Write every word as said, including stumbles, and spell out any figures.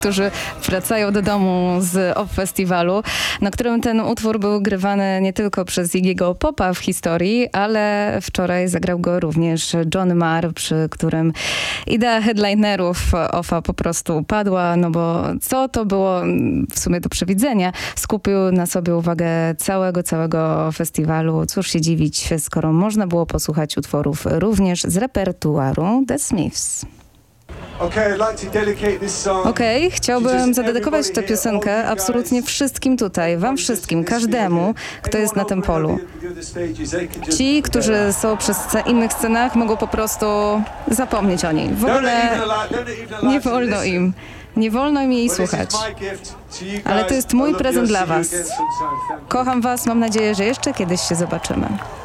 którzy wracają do domu z O F Festiwalu, na którym ten utwór był grywany nie tylko przez Iggy'ego Popa w historii, ale wczoraj zagrał go również John Marr, przy którym idea headlinerów O F A po prostu upadła, no bo co to było w sumie do przewidzenia. Skupił na sobie uwagę całego, całego festiwalu. Cóż się dziwić, skoro można było posłuchać utworów również z repertuaru The Smiths. Okej, okay, chciałbym zadedykować tę piosenkę absolutnie wszystkim tutaj, wam wszystkim, każdemu, kto jest na tym polu. Ci, którzy są przy sce- innych scenach, mogą po prostu zapomnieć o niej. W ogóle nie wolno im. Nie wolno im jej słuchać. Ale to jest mój prezent dla was. Kocham was, mam nadzieję, że jeszcze kiedyś się zobaczymy.